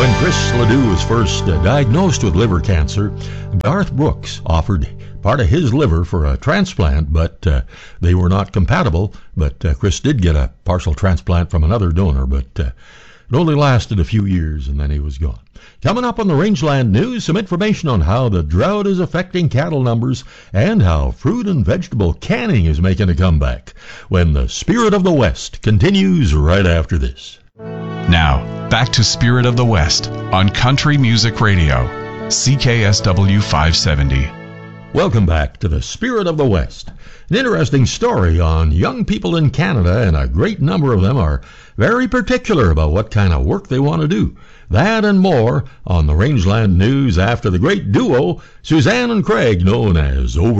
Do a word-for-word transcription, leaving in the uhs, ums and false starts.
When Chris Ledoux was first uh, diagnosed with liver cancer, Garth Brooks offered part of his liver for a transplant, but uh, they were not compatible. But uh, Chris did get a partial transplant from another donor, but uh, it only lasted a few years and then he was gone. Coming up on the Rangeland News, some information on how the drought is affecting cattle numbers and how fruit and vegetable canning is making a comeback, when the Spirit of the West continues right after this. Now, back to Spirit of the West on Country Music Radio, C K S W five seventy. Welcome back to the Spirit of the West. An interesting story on young people in Canada, and a great number of them are very particular about what kind of work they want to do. That and more on the Rangeland News after the great duo, Suzanne and Craig, known as Over